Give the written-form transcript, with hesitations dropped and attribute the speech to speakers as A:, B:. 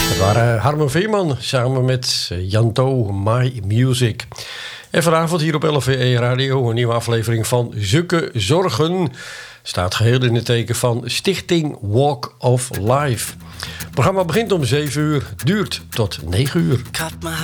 A: Dat waren Harmen Veerman samen met Janto, My Music. En vanavond hier op LVE Radio een nieuwe aflevering van Zukke Zorgen. Staat geheel in het teken van Stichting Walk of Life. Het programma begint om 7 uur, duurt tot 9 uur.
B: Cut my